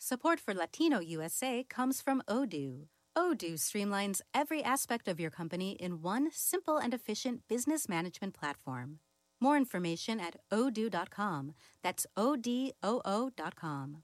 Support for Latino USA comes from Odoo. Odoo streamlines every aspect of your company in one simple and efficient business management platform. More information at odoo.com. That's ODOO.com.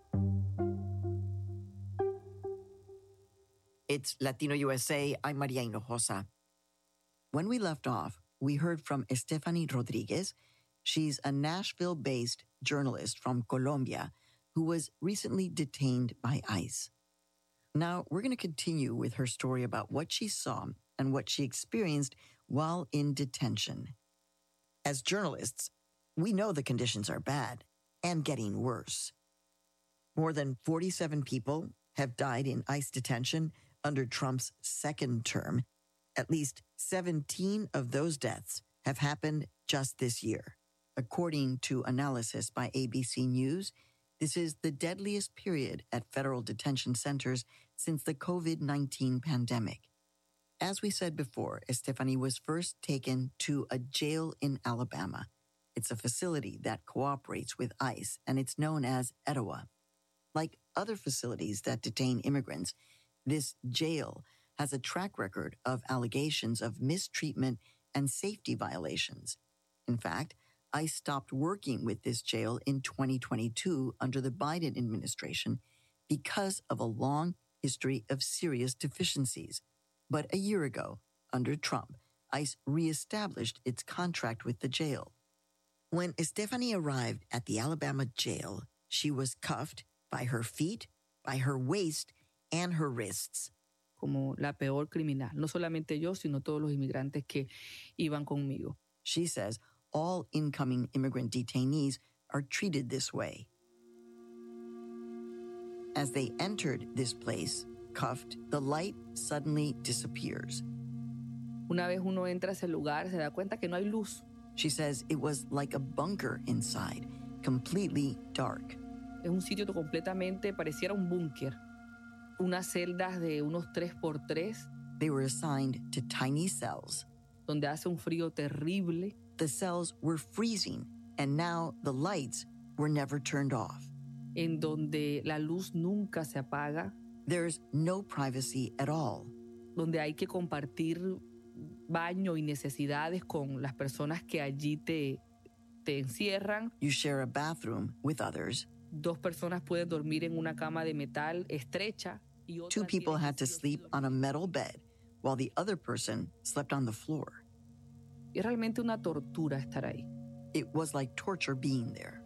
It's Latino USA. I'm Maria Hinojosa. When we left off, we heard from Estefany Rodriguez. She's a Nashville-based journalist from Colombia who was recently detained by ICE. Now, we're going to continue with her story about what she saw and what she experienced while in detention. As journalists, we know the conditions are bad and getting worse. More than 47 people have died in ICE detention under Trump's second term. At least 17 of those deaths have happened just this year. According to analysis by ABC News, this is the deadliest period at federal detention centers since the COVID-19 pandemic. As we said before, Estefany was first taken to a jail in Alabama. It's a facility that cooperates with ICE, and it's known as Etowah. Like other facilities that detain immigrants, this jail has a track record of allegations of mistreatment and safety violations. In fact, ICE stopped working with this jail in 2022 under the Biden administration because of a long history of serious deficiencies. But a year ago, under Trump, ICE reestablished its contract with the jail. When Estefany arrived at the Alabama jail, she was cuffed by her feet, by her waist, and her wrists. Como la peor criminal, no solamente yo, sino todos los inmigrantes que iban conmigo. She says all incoming immigrant detainees are treated this way. As they entered this place, cuffed, the light suddenly disappears. Una vez uno entra a ese lugar, se da cuenta que no hay luz. She says it was like a bunker inside, completely dark. Es un sitio completamente, pareciera un búnker. Unas celdas de unos 3x3. They were assigned to tiny cells. Donde hace un frío terrible. The cells were freezing, and now the lights were never turned off. En donde la luz nunca se apaga. There's no privacy at all. Donde hay que compartir baño y necesidades con las personas que allí te encierran. You share a bathroom with others. Dos personas pueden dormir en una cama de metal estrecha. Two people had to sleep on a metal bed, while the other person slept on the floor. Es realmente una tortura estar ahí. It was like torture being there.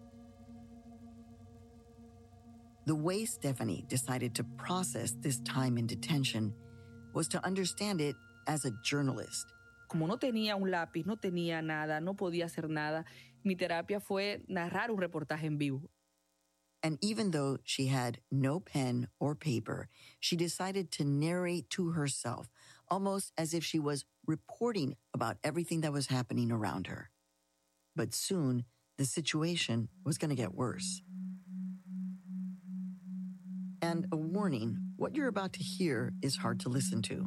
The way Estefany decided to process this time in detention was to understand it as a journalist. Como no tenía un lápiz, no tenía nada, no podía hacer nada, mi terapia fue narrar un reportaje en vivo. And even though she had no pen or paper, she decided to narrate to herself, almost as if she was reporting about everything that was happening around her. But soon, the situation was going to get worse. And a warning, what you're about to hear is hard to listen to.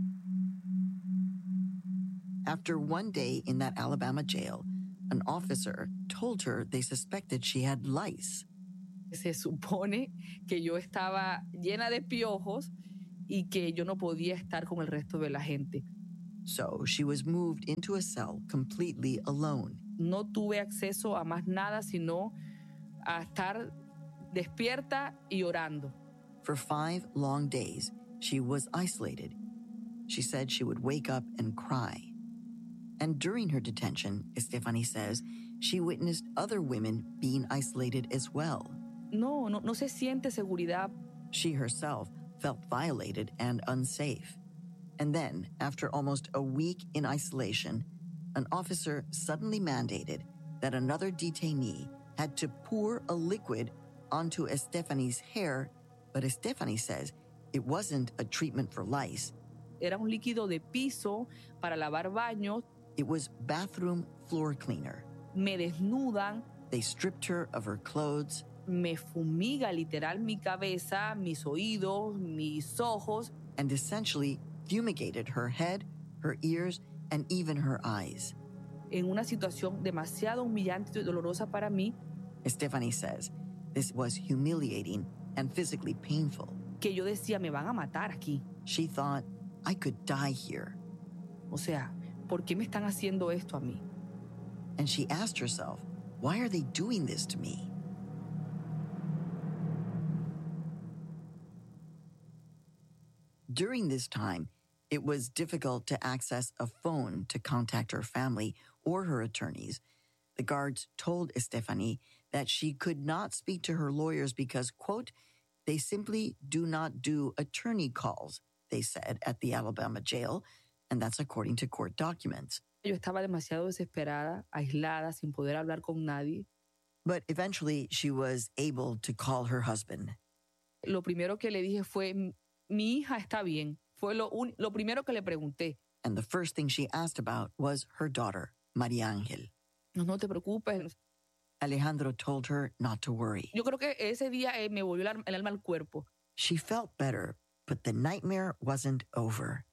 After one day in that Alabama jail, an officer told her they suspected she had lice. Se supone que yo estaba llena de piojos y que yo no podía estar con el resto de la gente. So she was moved into a cell completely alone. No tuve acceso a más nada sino a estar despierta y orando. For 5 long days, she was isolated. She said she would wake up and cry. And during her detention, Estefany says, she witnessed other women being isolated as well. No se siente seguridad. She herself felt violated and unsafe. And then, after almost a week in isolation, an officer suddenly mandated that another detainee had to pour a liquid onto Estefany's hair, but Estefany says it wasn't a treatment for lice. Era un líquido de piso para lavar baños. It was bathroom floor cleaner. Me desnudan. They stripped her of her clothes. Me fumiga literal mi cabeza, mis oídos, mis ojos. And essentially fumigated her head, her ears, and even her eyes. En una situación demasiado humillante y dolorosa para mí. Estefany says, This was humiliating and physically painful. Que yo decía, me van a matar aquí. She thought, I could die here. O sea, ¿por qué me están haciendo esto a mí? And she asked herself, why are they doing this to me? During this time, it was difficult to access a phone to contact her family or her attorneys. The guards told Estefany that she could not speak to her lawyers because, quote, they simply do not do attorney calls, they said at the Alabama jail, and that's according to court documents. Yo estaba demasiado desesperada, aislada, sin poder hablar con nadie. But eventually she was able to call her husband. Lo primero que le dije fue, mi hija está bien. Fue lo primero que le pregunté. And the first thing she asked about was her daughter, María Ángel. No te preocupes. Alejandro told her not to worry. Yo creo que ese día me volvió el alma al cuerpo. She felt better, but the nightmare wasn't over.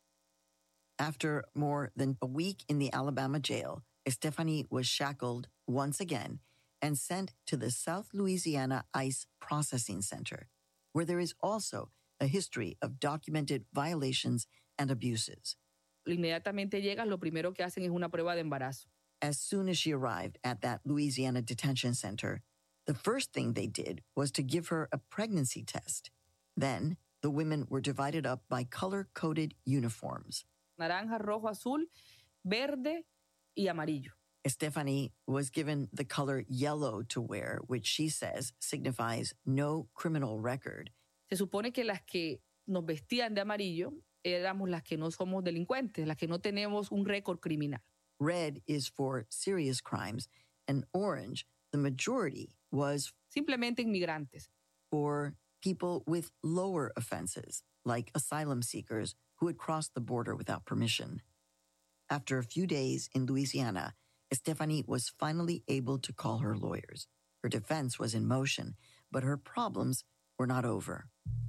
After more than a week in the Alabama jail, Estefany was shackled once again and sent to the South Louisiana ICE Processing Center, where there is also a history of documented violations and abuses. Inmediatamente llegas, lo primero que hacen es una prueba de embarazo. As soon as she arrived at that Louisiana detention center, the first thing they did was to give her a pregnancy test. Then, the women were divided up by color-coded uniforms. Naranja, rojo, azul, verde y amarillo. Estefany was given the color yellow to wear, which she says signifies no criminal record. Se supone que las que nos vestían de amarillo éramos las que no somos delincuentes, las que no tenemos un récord criminal. Red is for serious crimes, and orange, the majority, was simplemente inmigrantes. For people with lower offenses, like asylum seekers who had crossed the border without permission. After a few days in Louisiana, Estefany was finally able to call her lawyers. Her defense was in motion, but her problems were not over.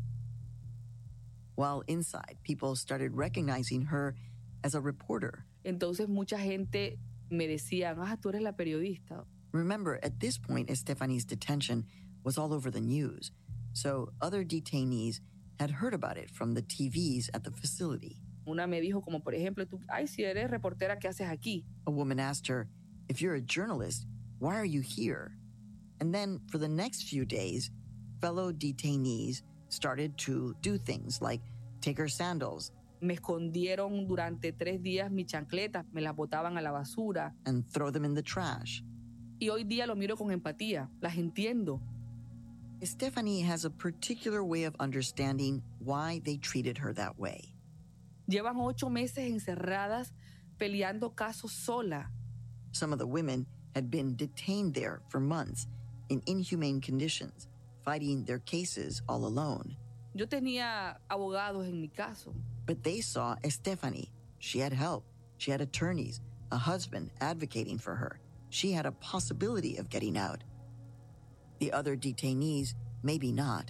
While inside, people started recognizing her as a reporter. Entonces mucha gente me decía, tú eres la periodista. Remember, at this point, Estefany's detention was all over the news, so other detainees had heard about it from the TVs at the facility. Una me dijo, como por ejemplo, si eres reportera, ¿qué haces aquí? A woman asked her, if you're a journalist, why are you here? And then for the next few days, fellow detainees started to do things like take her sandals. Me escondieron durante 3 días mis chancletas, me las botaban a la basura. And throw them in the trash. Y hoy día lo miro con empatía, las entiendo. Estefany has a particular way of understanding why they treated her that way. Llevan 8 meses encerradas peleando casos sola. Some of the women had been detained there for months in inhumane conditions, fighting their cases all alone. Yo tenía abogados en mi caso. But they saw Estefany. She had help. She had attorneys, a husband advocating for her. She had a possibility of getting out. The other detainees, maybe not.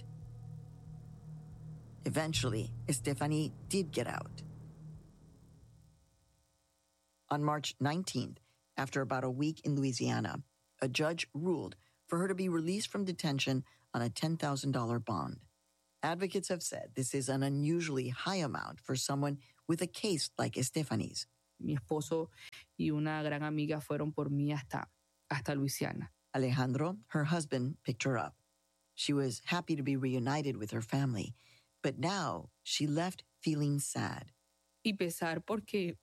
Eventually, Estefany did get out. On March 19th, after about a week in Louisiana, a judge ruled for her to be released from detention on a $10,000 bond. Advocates have said this is an unusually high amount for someone with a case like Estefany's. Mi esposo y una gran amiga fueron por mí hasta Luisiana. Alejandro, her husband, picked her up. She was happy to be reunited with her family, but now she left feeling sad. Y pesar porque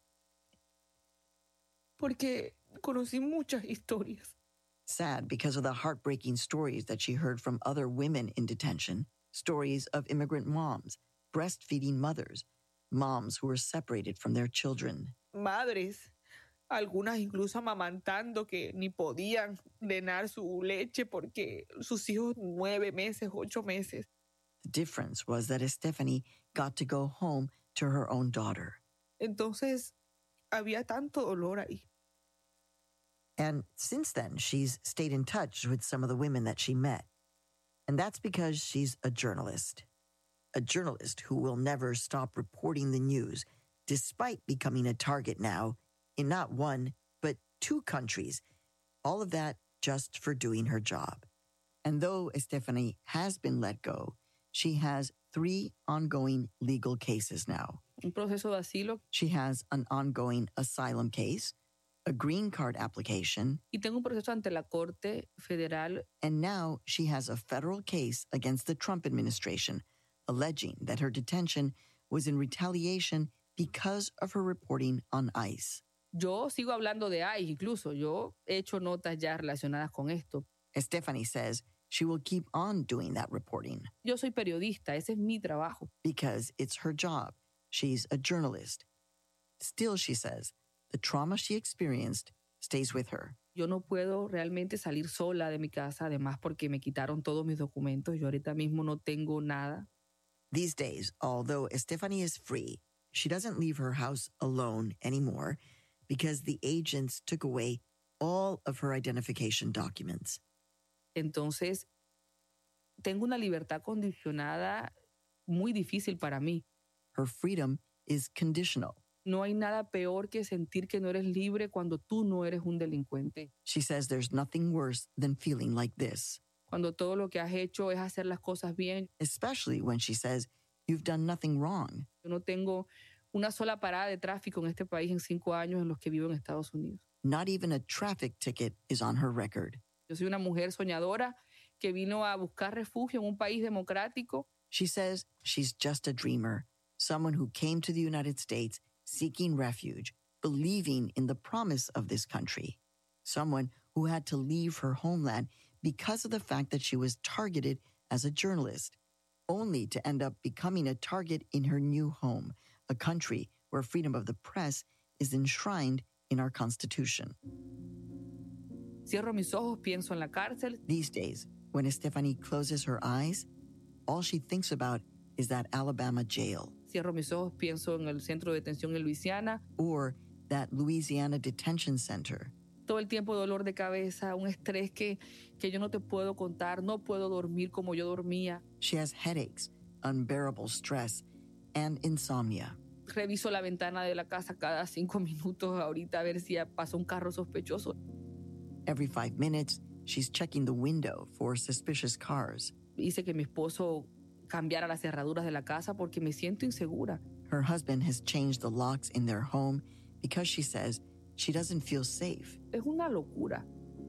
conocí muchas historias. Sad because of the heartbreaking stories that she heard from other women in detention. Stories of immigrant moms, breastfeeding mothers, moms who were separated from their children. Madres, algunas incluso amamantando que ni podían drenar su leche porque sus hijos 9 meses, 8 meses. The difference was that Estefany got to go home to her own daughter. Entonces, había tanto dolor ahí. And since then, she's stayed in touch with some of the women that she met. And that's because she's a journalist who will never stop reporting the news, despite becoming a target now in not 1, but 2 countries. All of that just for doing her job. And though Estefany has been let go, she has 3 ongoing legal cases now. Un proceso de asilo. She has an ongoing asylum case, a green card application, Y tengo un proceso ante la Corte Federal. and now she has a federal case against the Trump administration, alleging that her detention was in retaliation because of her reporting on ICE. Yo sigo hablando de ICE, incluso. Yo he hecho notas ya relacionadas con esto. Estefany says she will keep on doing that reporting Yo soy periodista, ese es mi trabajo. because it's her job. She's a journalist. Still, she says, the trauma she experienced stays with her. Yo no puedo realmente salir sola de mi casa, además porque me quitaron todos mis documentos. Yo ahorita mismo no tengo nada. These days, although Estefany is free, she doesn't leave her house alone anymore because the agents took away all of her identification documents. Entonces, tengo una libertad condicionada muy difícil para mí. Her freedom is conditional. No hay nada peor que sentir que no eres libre cuando tú no eres un delincuente. She says there's nothing worse than feeling like this, Cuando todo lo que has hecho es hacer las cosas bien. especially when she says you've done nothing wrong. Yo no tengo una sola parada de tráfico en este país en 5 años en los que vivo en Estados Unidos. Not even a traffic ticket is on her record. Yo soy una mujer soñadora que vino a buscar refugio en un país democrático. She says she's just a dreamer, someone who came to the United States seeking refuge, believing in the promise of this country, someone who had to leave her homeland because of the fact that she was targeted as a journalist, only to end up becoming a target in her new home, a country where freedom of the press is enshrined in our Constitution. Cierro mis ojos, pienso en la cárcel. These days, when Estefany closes her eyes, all she thinks about is that Alabama jail Cierro mis ojos, pienso en el centro de detención en Luisiana. or that Louisiana detention center. Todo el tiempo dolor de cabeza, un estrés que yo no te puedo contar. No puedo dormir como yo dormía. She has headaches, unbearable stress, and insomnia. Reviso la ventana de la casa cada 5 minutos ahorita a ver si pasa un carro sospechoso. Every 5 minutes, she's checking the window for suspicious cars. Hice que mi esposo cambiara las cerraduras de la casa porque me siento insegura. Her husband has changed the locks in their home because she says she doesn't feel safe. Es una locura.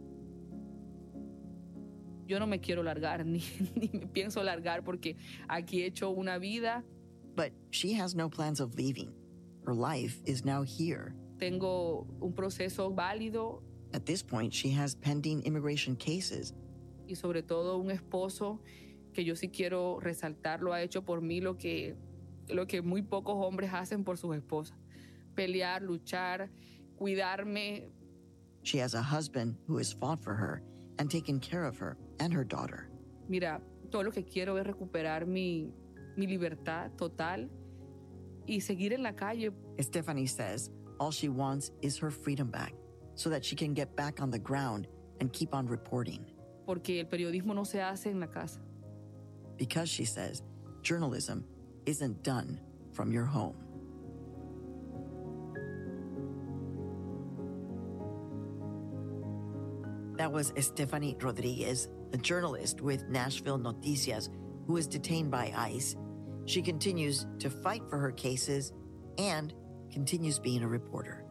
Yo no me quiero largar, ni me pienso largar porque aquí he hecho una vida. But she has no plans of leaving. Her life is now here. Tengo un proceso válido At this point, she has pending immigration cases. y sobre todo un esposo que yo sí quiero resaltar, lo ha hecho por mí lo que muy pocos hombres hacen por sus esposas. Pelear, luchar, cuidarme. She has a husband who has fought for her and taken care of her and her daughter. Mira, todo lo que quiero es recuperar mi libertad total y seguir en la calle. Estefany says all she wants is her freedom back so that she can get back on the ground and keep on reporting. Porque el periodismo no se hace en la casa. Because, she says, journalism isn't done from your home. That was Estefany Rodriguez, a journalist with Nashville Noticias, who was detained by ICE. She continues to fight for her cases and continues being a reporter.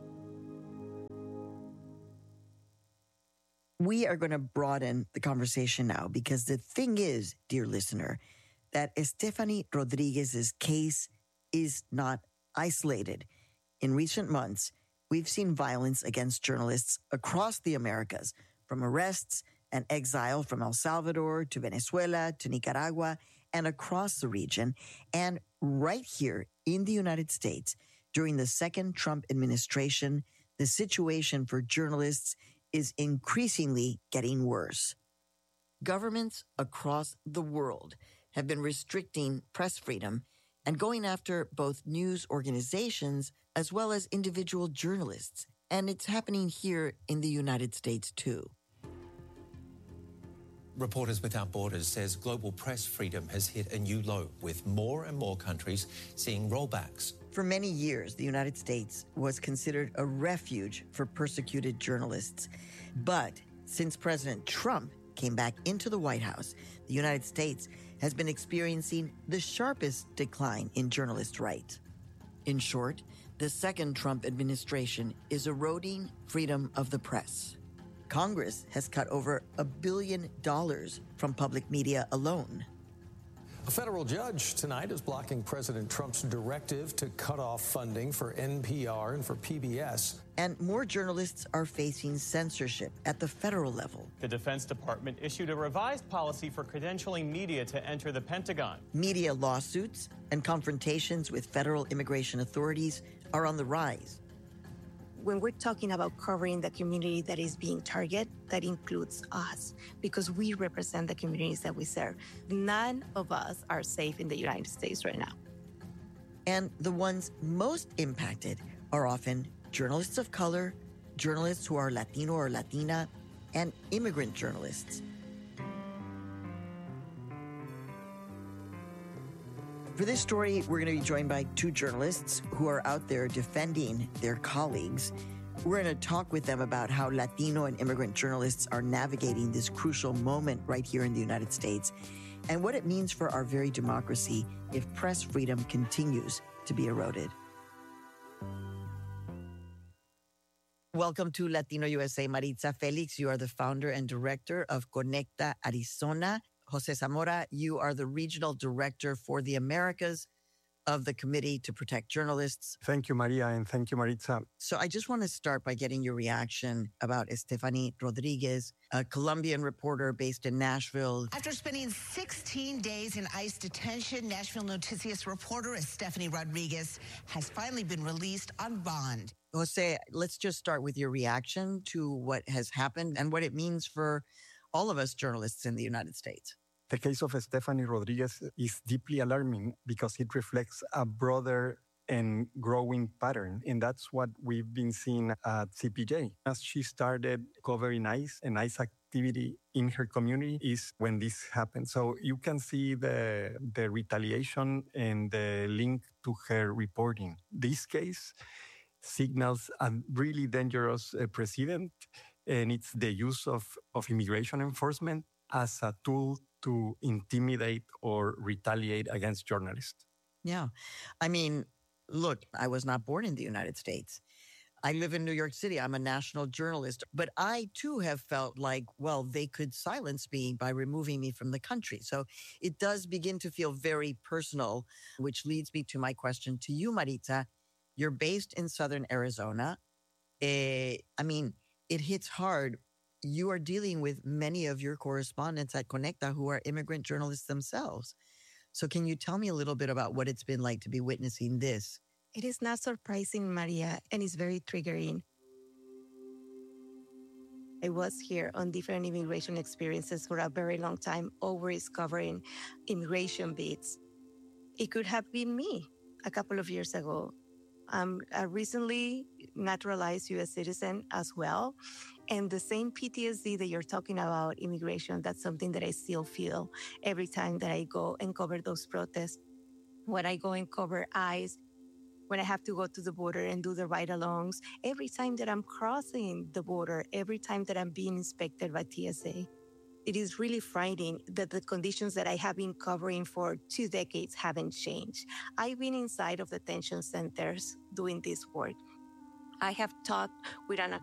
We are going to broaden the conversation now because the thing is, dear listener, that Estefany Rodriguez's case is not isolated. In recent months, we've seen violence against journalists across the Americas, from arrests and exile from El Salvador to Venezuela to Nicaragua and across the region. And right here in the United States, during the second Trump administration, the situation for journalists is increasingly getting worse. Governments across the world have been restricting press freedom and going after both news organizations as well as individual journalists. And it's happening here in the United States, too. Reporters Without Borders says global press freedom has hit a new low, with more and more countries seeing rollbacks. For many years, the United States was considered a refuge for persecuted journalists. But since President Trump came back into the White House, the United States has been experiencing the sharpest decline in journalist rights. In short, the second Trump administration is eroding freedom of the press. Congress has cut over $1 billion from public media alone. A federal judge tonight is blocking President Trump's directive to cut off funding for NPR and for PBS. And more journalists are facing censorship at the federal level. The Defense Department issued a revised policy for credentialing media to enter the Pentagon. Media lawsuits and confrontations with federal immigration authorities are on the rise. When we're talking about covering the community that is being targeted, that includes us, because we represent the communities that we serve. None of us are safe in the United States right now. And the ones most impacted are often journalists of color, journalists who are Latino or Latina, and immigrant journalists. For this story, we're going to be joined by two journalists who are out there defending their colleagues. We're going to talk with them about how Latino and immigrant journalists are navigating this crucial moment right here in the United States and what it means for our very democracy if press freedom continues to be eroded. Welcome to Latino USA. Maritza Felix, you are the founder and director of Conecta Arizona. Jose Zamora, you are the regional director for the Americas of the Committee to Protect Journalists. Thank you, Maria, and thank you, Maritza. So I just want to start by getting your reaction about Estefany Rodriguez, a Colombian reporter based in Nashville. After spending 16 days in ICE detention, Nashville Noticias reporter Estefany Rodriguez has finally been released on bond. Jose, let's just start with your reaction to what has happened and what it means for all of us journalists in the United States. The case of Estefany Rodriguez is deeply alarming because it reflects a broader and growing pattern. And that's what we've been seeing at CPJ. As she started covering ICE and ICE activity in her community is when this happened. So you can see the retaliation and the link to her reporting. This case signals a really dangerous precedent, and it's the use of immigration enforcement as a tool to intimidate or retaliate against journalists. Yeah. I mean, look, I was not born in the United States. I live in New York City. I'm a national journalist. But I, too, have felt like, well, they could silence me by removing me from the country. So it does begin to feel very personal, which leads me to my question to you, Maritza. You're based in Southern Arizona. I mean, it hits hard. You are dealing with many of your correspondents at Conecta who are immigrant journalists themselves. So can you tell me a little bit about what it's been like to be witnessing this? It is not surprising, Maria, and it's very triggering. I was here on different immigration experiences for a very long time, always covering immigration beats. It could have been me a couple of years ago. I'm a recently naturalized U.S. citizen as well. And the same PTSD that you're talking about immigration, that's something that I still feel every time that I go and cover those protests. When I go and cover ICE, when I have to go to the border and do the ride-alongs, every time that I'm crossing the border, every time that I'm being inspected by TSA. It is really frightening that the conditions that I have been covering for 2 decades haven't changed. I've been inside of detention centers doing this work. I have talked with an